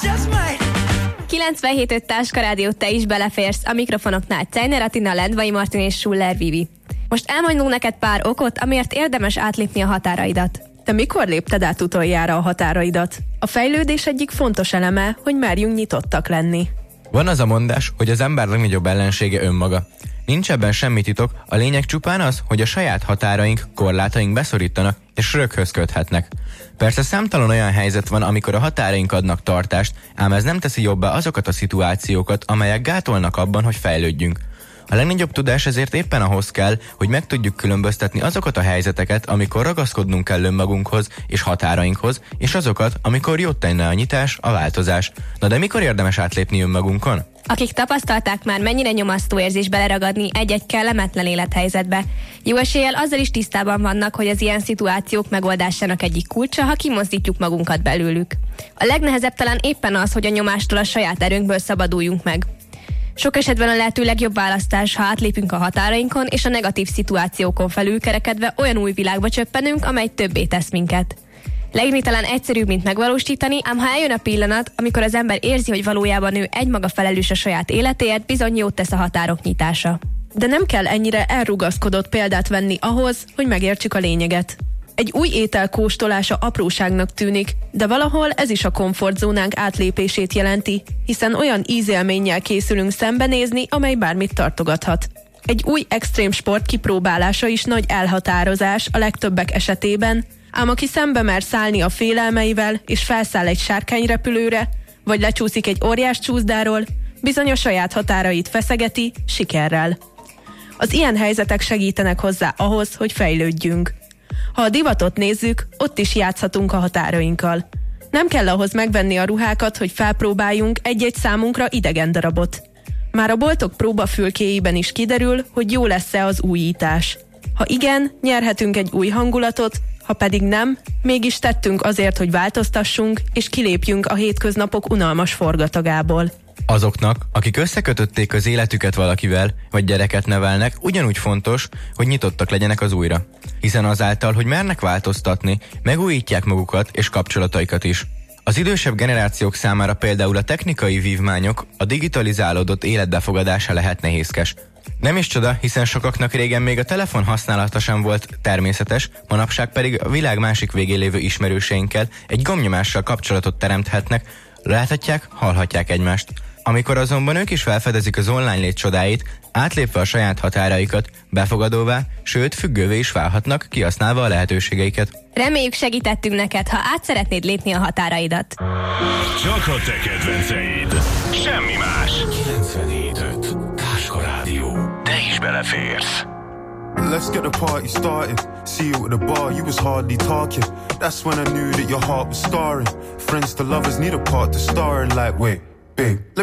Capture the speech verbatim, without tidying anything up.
kilencvenhét öt Táska Rádió, te is beleférsz. A mikrofonoknál Czejner Atina, Lendvai Martin és Schuller Vivi. Most elmondunk neked pár okot, amiért érdemes átlépni a határaidat. Te mikor lépted át utoljára a határaidat? A fejlődés egyik fontos eleme, hogy merjünk nyitottak lenni. Van az a mondás, hogy az ember legnagyobb ellensége önmaga. Nincs ebben semmi titok, a lényeg csupán az, hogy a saját határaink, korlátaink beszorítanak és röghöz köthetnek. Persze számtalan olyan helyzet van, amikor a határaink adnak tartást, ám ez nem teszi jobbá azokat a szituációkat, amelyek gátolnak abban, hogy fejlődjünk. A legnagyobb tudás ezért éppen ahhoz kell, hogy meg tudjuk különböztetni azokat a helyzeteket, amikor ragaszkodnunk kell önmagunkhoz és határainkhoz, és azokat, amikor jót tenne a nyitás, a változás. Na de mikor érdemes átlépni önmagunkon? Akik tapasztalták már, mennyire nyomasztó érzés beleragadni egy-egy kellemetlen élethelyzetbe. Jó eséllyel azzal is tisztában vannak, hogy az ilyen szituációk megoldásának egyik kulcsa, ha kimozdítjuk magunkat belőlük. A legnehezebb talán éppen az, hogy a nyomástól a saját erőnkből szabaduljunk meg. Sok esetben a lehető legjobb választás, ha átlépünk a határainkon, és a negatív szituációkon felülkerekedve olyan új világba csöppenünk, amely többé tesz minket. Leírni talán egyszerűbb, mint megvalósítani, ám ha eljön a pillanat, amikor az ember érzi, hogy valójában ő egymaga felelős a saját életéért, bizony jót tesz a határok nyitása. De nem kell ennyire elrugaszkodott példát venni ahhoz, hogy megértsük a lényeget. Egy új étel kóstolása apróságnak tűnik, de valahol ez is a komfortzónánk átlépését jelenti, hiszen olyan ízélménnyel készülünk szembenézni, amely bármit tartogathat. Egy új extrém sport kipróbálása is nagy elhatározás a legtöbbek esetében, ám aki szembe mer szállni a félelmeivel és felszáll egy sárkányrepülőre, vagy lecsúszik egy óriás csúszdáról, bizony a saját határait feszegeti sikerrel. Az ilyen helyzetek segítenek hozzá ahhoz, hogy fejlődjünk. Ha a divatot nézzük, ott is játszhatunk a határainkkal. Nem kell ahhoz megvenni a ruhákat, hogy felpróbáljunk egy-egy számunkra idegen darabot. Már a boltok próbafülkéiben is kiderül, hogy jó lesz-e az újítás. Ha igen, nyerhetünk egy új hangulatot, ha pedig nem, mégis tettünk azért, hogy változtassunk, és kilépjünk a hétköznapok unalmas forgatagából. Azoknak, akik összekötötték az életüket valakivel, vagy gyereket nevelnek, ugyanúgy fontos, hogy nyitottak legyenek az újra. Hiszen azáltal, hogy mernek változtatni, megújítják magukat és kapcsolataikat is. Az idősebb generációk számára például a technikai vívmányok, a digitalizálódott élet befogadása lehet nehézkes. Nem is csoda, hiszen sokaknak régen még a telefon használata sem volt természetes, manapság pedig a világ másik végén lévő ismerőseinkkel egy gombnyomással kapcsolatot teremthetnek, láthatják, hallhatják egymást. Amikor azonban ők is felfedezik az online lét csodáit, átlépve a saját határaikat, befogadóvá, sőt függővé is válhatnak, kihasználva a lehetőségeiket. Reméljük, segítettünk neked, ha át szeretnéd lépni a határaidat. Csak a te kedvenceid. Semmi más. kilencvenhét öt Táska Rádió. Te is beleférsz. Let's get the party started. See you at the bar, you was hardly talking. That's when I knew that your heart was scarring. Friends to lovers need a part to star in, like, wait, babe, let